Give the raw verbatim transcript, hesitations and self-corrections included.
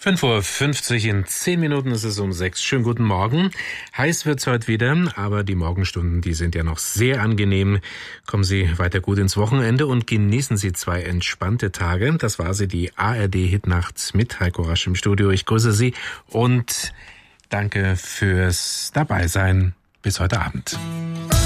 fünf Uhr fünfzig, in zehn Minuten ist es um sechs. Schönen guten Morgen. Heiß wird's heute wieder, aber die Morgenstunden, die sind ja noch sehr angenehm. Kommen Sie weiter gut ins Wochenende und genießen Sie zwei entspannte Tage. Das war sie, die A R D-Hitnacht mit Heiko Rasch im Studio. Ich grüße Sie und danke fürs Dabeisein. Bis heute Abend.